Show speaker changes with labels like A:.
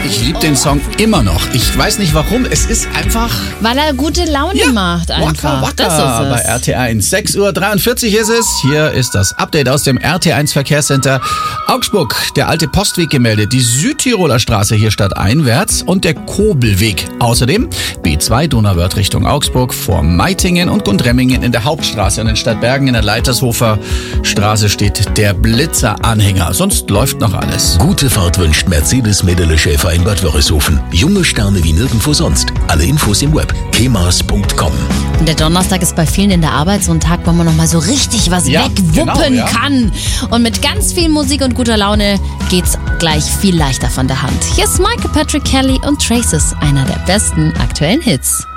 A: Ich liebe den Song immer noch. Ich weiß nicht warum. Es ist einfach...
B: Weil er gute Laune macht einfach.
A: Waka,
B: Das ist es.
A: bei RT1. 6:43 Uhr ist es. Hier ist das Update aus dem RT1 Verkehrscenter Augsburg. Der alte Postweg gemeldet, die Südtiroler Straße hier stadteinwärts und der Kobelweg. Außerdem B2 Donauwörth Richtung Augsburg vor Meitingen und Gundremmingen in der Hauptstraße und in Stadtbergen in der Leitershofer Straße steht der Blitzer-Anhänger. Sonst läuft noch alles.
C: Gute Fahrt wünscht Mercedes Medele Schäfer in Bad Wörishofen. Junge Sterne wie nirgendwo sonst. Alle Infos im Web. kemas.com.
B: Und der Donnerstag ist bei vielen in der Arbeit so ein Tag, wo man nochmal so richtig was wegwuppen kann. Und mit ganz viel Musik und guter Laune geht's gleich viel leichter von der Hand. Hier ist Michael Patrick Kelly und Traces, einer der besten aktuellen Hits.